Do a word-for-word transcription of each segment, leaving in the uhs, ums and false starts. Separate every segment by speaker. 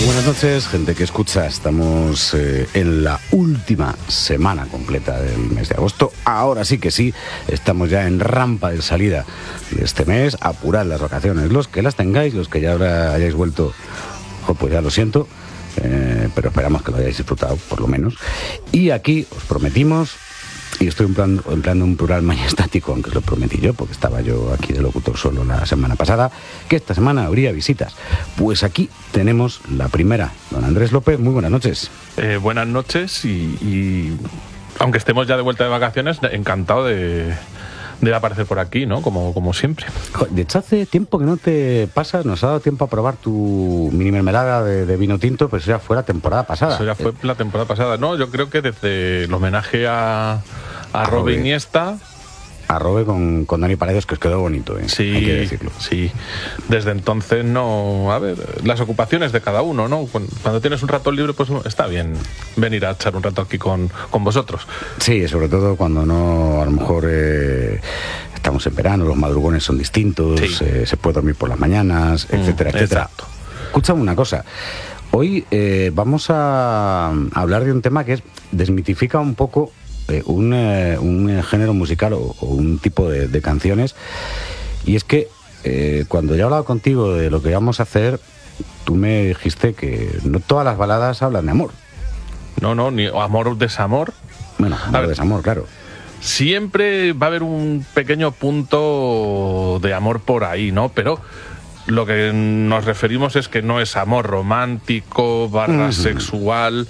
Speaker 1: Buenas noches, gente que escucha. Estamos eh, en la última semana completa del mes de agosto. Ahora sí que sí, estamos ya en rampa de salida de este mes. Apurad las vacaciones, los que las tengáis, los que ya ahora hayáis vuelto, oh, pues ya lo siento, eh, pero esperamos que lo hayáis disfrutado, por lo menos. Y aquí os prometimos, y estoy empleando, empleando un plural majestático, aunque os lo prometí yo, porque estaba yo aquí de locutor solo la semana pasada, que esta semana habría visitas. Pues aquí tenemos la primera. Don Andrés López, muy buenas noches.
Speaker 2: Eh, buenas noches y, y aunque estemos ya de vuelta de vacaciones, encantado de, de aparecer por aquí, ¿no? Como, como siempre.
Speaker 1: De hecho, hace tiempo que no te pasas, nos ha dado tiempo a probar tu mini mermelada de, de vino tinto, pues eso ya fue la temporada pasada.
Speaker 2: Eso ya fue la temporada pasada, ¿no? Yo creo que desde el homenaje a... A, a Robe Iniesta.
Speaker 1: A Robe con, con Dani Paredes, que os quedó bonito, ¿eh?
Speaker 2: Sí,
Speaker 1: hay que decirlo.
Speaker 2: Sí. Desde entonces, no. A ver, las ocupaciones de cada uno, ¿no? Cuando tienes un rato libre, pues está bien venir a echar un rato aquí con, con vosotros.
Speaker 1: Sí, sobre todo cuando no, a lo mejor eh, estamos en verano, los madrugones son distintos, sí. eh, se puede dormir por las mañanas, etcétera, mm, etcétera.
Speaker 2: Exacto.
Speaker 1: Escúchame una cosa. Hoy eh, vamos a hablar de un tema que es desmitifica un poco. Eh, un, eh, un género musical o, o un tipo de, de canciones, y es que eh, cuando yo he hablado contigo de lo que íbamos a hacer, tú me dijiste que no todas las baladas hablan de amor.
Speaker 2: No, no, ni amor o desamor.
Speaker 1: Bueno, amor o desamor, claro.
Speaker 2: Siempre va a haber un pequeño punto de amor por ahí, ¿no? Pero lo que nos referimos es que no es amor romántico, barra uh-huh. sexual,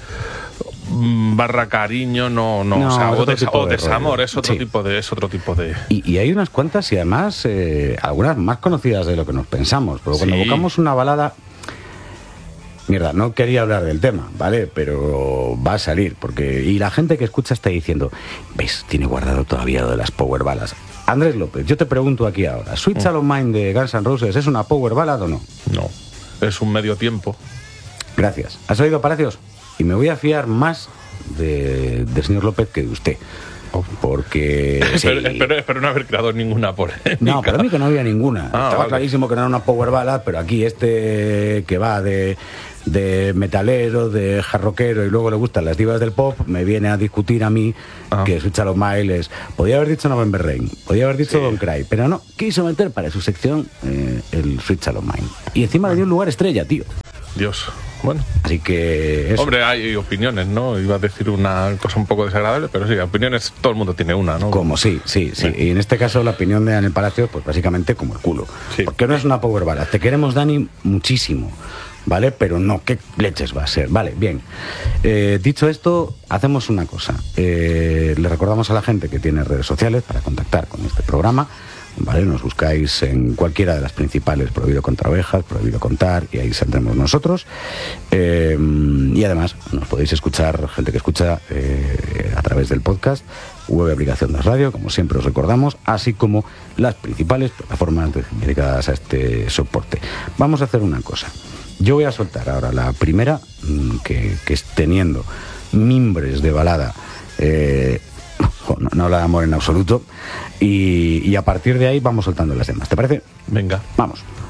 Speaker 2: barra cariño, no, no,
Speaker 1: no
Speaker 2: o sea, o, des,
Speaker 1: de
Speaker 2: o desamor,
Speaker 1: rollo.
Speaker 2: es otro
Speaker 1: sí.
Speaker 2: tipo de, es otro tipo de.
Speaker 1: Y, y hay unas cuantas y además eh, algunas más conocidas de lo que nos pensamos, porque cuando sí. buscamos una balada, mierda, no quería hablar del tema, ¿vale? Pero va a salir, porque y la gente que escucha está diciendo, ves, tiene guardado todavía lo de las power ballads. Andrés López, yo te pregunto aquí ahora, ¿Sweet Child O' Mine de Guns N' Roses es una power ballad o no?
Speaker 2: No, es un medio tiempo.
Speaker 1: Gracias. ¿Has oído, Palacios? Y me voy a fiar más de, de señor López que de usted. Porque...
Speaker 2: espero,
Speaker 1: sí.
Speaker 2: espero, espero no haber creado ninguna polémica.
Speaker 1: No, para mí que no había ninguna.
Speaker 2: Ah,
Speaker 1: Estaba
Speaker 2: vale.
Speaker 1: clarísimo que no era una power ballad, pero aquí este que va de, de metalero, de jarroquero y luego le gustan las divas del pop, me viene a discutir a mí ah. que Sweet Child O' Mine es... Podía haber dicho November Rain, podía haber dicho sí. Don't Cry, pero no, quiso meter para su sección eh, el Sweet Child O' Mine. Y encima ah. le dio un lugar estrella, tío.
Speaker 2: Dios... Bueno,
Speaker 1: así que eso.
Speaker 2: Hombre, hay opiniones, ¿no? Iba a decir una cosa un poco desagradable, pero sí, opiniones, todo el mundo tiene una, ¿no?
Speaker 1: Como sí, sí, sí. Y en este caso la opinión de Daniel Palacios, pues básicamente como el culo. Sí. Porque no es una power ballad. Te queremos, Dani, muchísimo, ¿vale? Pero no, ¿qué leches va a ser? Vale, bien. Eh, dicho esto, hacemos una cosa. Eh, le recordamos a la gente que tiene redes sociales para contactar con este programa. ¿Vale? Nos buscáis en cualquiera de las principales, Prohibido Contra Ovejas, Prohibido Contar, y ahí saldremos nosotros. Eh, y además nos podéis escuchar, gente que escucha eh, a través del podcast, web y aplicación de radio, como siempre os recordamos, así como las principales plataformas dedicadas a este soporte. Vamos a hacer una cosa. Yo voy a soltar ahora la primera, que, que es teniendo mimbres de balada, eh, No, no habla de amor en absoluto, y, y a partir de ahí vamos soltando las demás. ¿Te parece?
Speaker 2: Venga.
Speaker 1: Vamos.